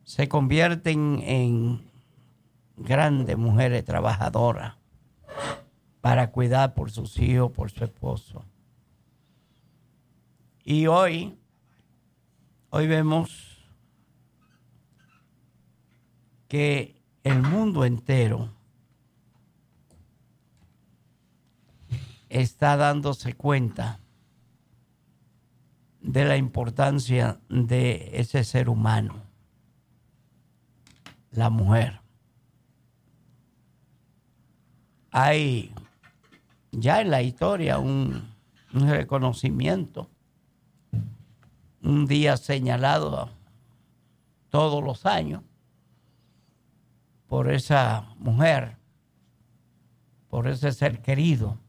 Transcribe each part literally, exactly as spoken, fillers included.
se convierten en grandes mujeres trabajadoras para cuidar por sus hijos, por su esposo. Y hoy, hoy vemos que el mundo entero está dándose cuenta de la importancia de ese ser humano, la mujer. Hay ya en la historia un, un reconocimiento, un día señalado todos los años por esa mujer, por ese ser querido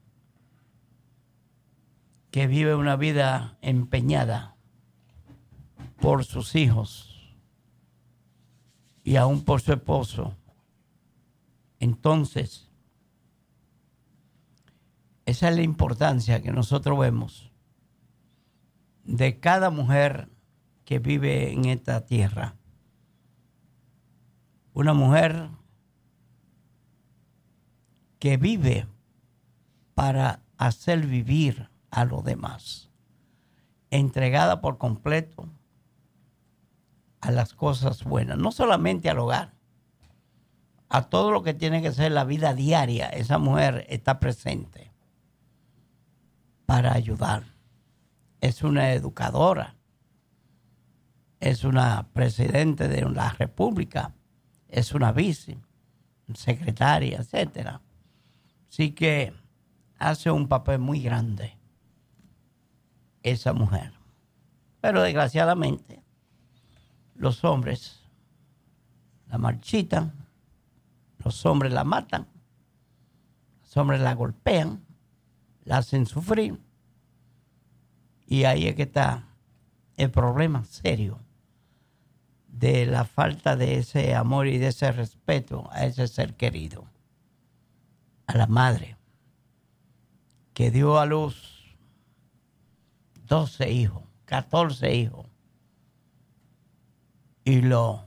que vive una vida empeñada por sus hijos y aún por su esposo. Entonces, esa es la importancia que nosotros vemos de cada mujer que vive en esta tierra. Una mujer que vive para hacer vivir a los demás, entregada por completo a las cosas buenas, no solamente al hogar, a todo lo que tiene que ser la vida diaria. Esa mujer está presente para ayudar. Es una educadora, es una presidente de la República, es una vice, secretaria, etcétera. Así que hace un papel muy grande esa mujer. Pero desgraciadamente los hombres la marchitan, los hombres la matan, los hombres la golpean, la hacen sufrir. Y ahí es que está el problema serio de la falta de ese amor y de ese respeto a ese ser querido, a la madre que dio a luz doce hijos, catorce hijos, y lo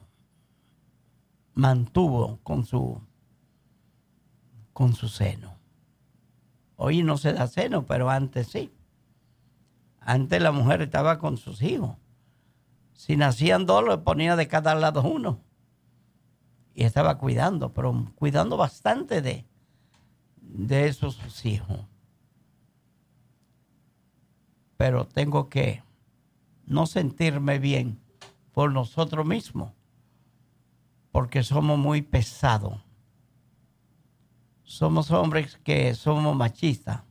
mantuvo con su, con su seno. Hoy no se da seno, pero antes sí. Antes la mujer estaba con sus hijos. Si nacían dos, le ponía de cada lado uno. Y estaba cuidando, pero cuidando bastante de, de esos sus hijos. Pero tengo que no sentirme bien por nosotros mismos, porque somos muy pesados. Somos hombres que somos machistas.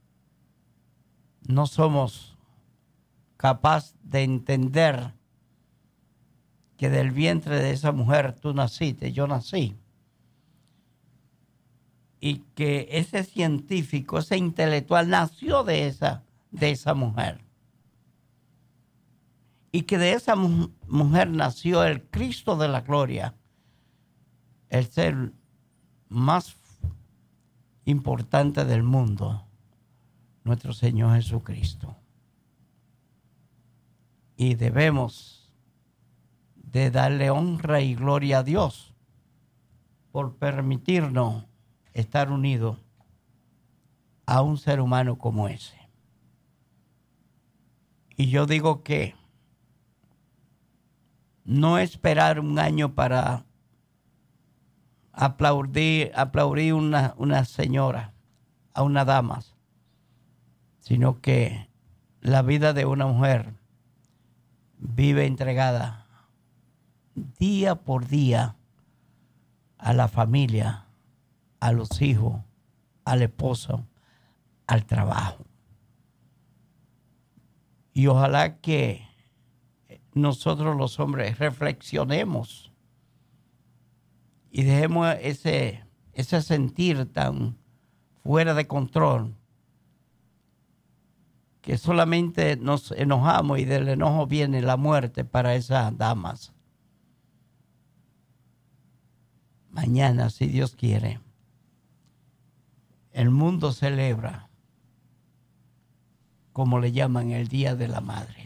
No somos capaces de entender que del vientre de esa mujer tú naciste, yo nací. Y que ese científico, ese intelectual nació de esa de esa mujer. Y que de esa mu- mujer nació el Cristo de la gloria, el ser más importante del mundo, nuestro Señor Jesucristo. Y debemos de darle honra y gloria a Dios por permitirnos estar unidos a un ser humano como ese. Y yo digo que no esperar un año para aplaudir, aplaudir una, una señora, a una dama, sino que la vida de una mujer vive entregada día por día a la familia, a los hijos, al esposo, al trabajo. Y ojalá que nosotros los hombres reflexionemos y dejemos ese, ese sentir tan fuera de control que solamente nos enojamos y del enojo viene la muerte para esas damas. Mañana, si Dios quiere, el mundo celebra, como le llaman, el Día de la Madre.